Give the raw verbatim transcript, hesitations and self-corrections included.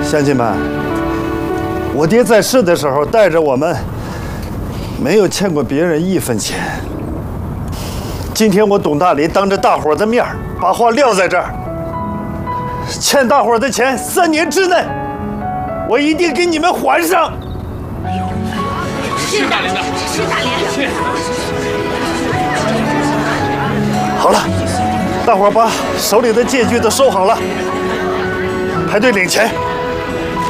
乡亲们，我爹在世的时候带着我们，没有欠过别人一分钱。今天我董大林当着大伙的面把话撂在这儿，欠大伙的钱，三年之内，我一定给你们还上。 是大林的，是大林的。 好了，大伙把手里的借据都收好了，排队领钱。